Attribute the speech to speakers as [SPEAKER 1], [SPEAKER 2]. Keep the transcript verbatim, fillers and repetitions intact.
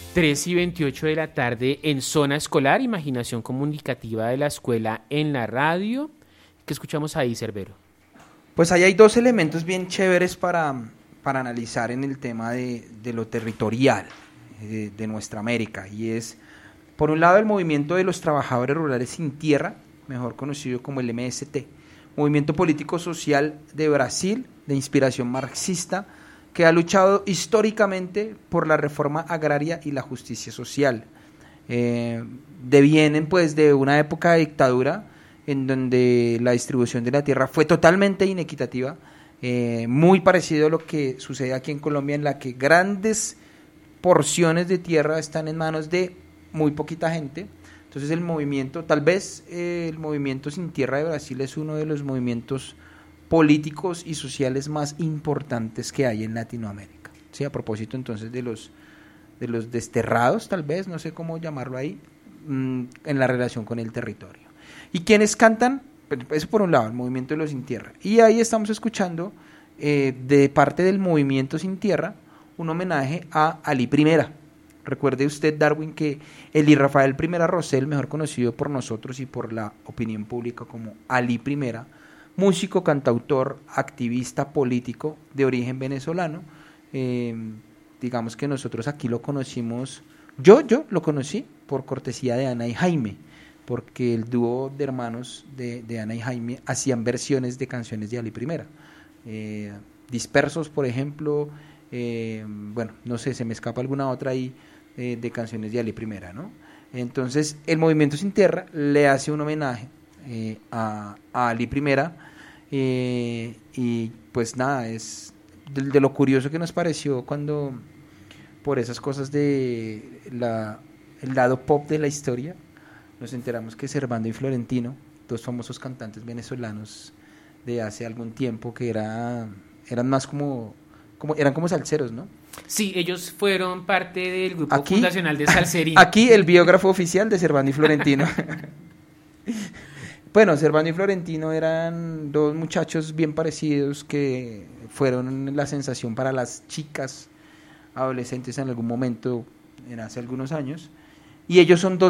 [SPEAKER 1] tres y veintiocho de la tarde en Zona Escolar, imaginación comunicativa de la escuela en la radio. ¿Qué escuchamos ahí, Cerbero?
[SPEAKER 2] Pues ahí hay dos elementos bien chéveres para, para analizar en el tema de, de lo territorial de, de nuestra América, y es, por un lado, el movimiento de los trabajadores rurales sin tierra, mejor conocido como el M S T, movimiento político social de Brasil, de inspiración marxista, que ha luchado históricamente por la reforma agraria y la justicia social. Eh, devienen pues de una época de dictadura en donde la distribución de la tierra fue totalmente inequitativa, eh, muy parecido a lo que sucede aquí en Colombia, en la que grandes porciones de tierra están en manos de muy poquita gente. Entonces el movimiento, tal vez eh, el movimiento Sin Tierra de Brasil es uno de los movimientos políticos y sociales más importantes que hay en Latinoamérica. Sí, a propósito entonces de los de los desterrados, tal vez, no sé cómo llamarlo ahí, mmm, en la relación con el territorio. ¿Y quiénes cantan? Pues eso por un lado, el movimiento de los Sin Tierra. Y ahí estamos escuchando eh, de parte del movimiento Sin Tierra un homenaje a Alí Primera. Recuerde usted, Darwin, que Elí Rafael Primera Rosell, mejor conocido por nosotros y por la opinión pública como Alí Primera, músico, cantautor, activista político de origen venezolano. Eh, digamos que nosotros aquí lo conocimos, yo, yo lo conocí por cortesía de Ana y Jaime, porque el dúo de hermanos de, de Ana y Jaime hacían versiones de canciones de Alí Primera. Eh, Dispersos, por ejemplo, eh, bueno, no sé, se me escapa alguna otra ahí eh, de canciones de Alí Primera, ¿no? Entonces, el movimiento Sin Tierra le hace un homenaje eh, a, a Alí Primera, eh, y pues nada, es de, de lo curioso que nos pareció cuando, por esas cosas de la, el lado pop de la historia, nos enteramos que Servando y Florentino, dos famosos cantantes venezolanos de hace algún tiempo, que era, eran más como, como eran como salseros, ¿no?
[SPEAKER 1] Sí, ellos fueron parte del grupo
[SPEAKER 2] Aquí,
[SPEAKER 1] fundacional de Salserín.
[SPEAKER 2] Aquí el biógrafo oficial de Servando y Florentino. Bueno, Servando y Florentino eran dos muchachos bien parecidos que fueron la sensación para las chicas adolescentes en algún momento, en hace algunos años, y ellos son dos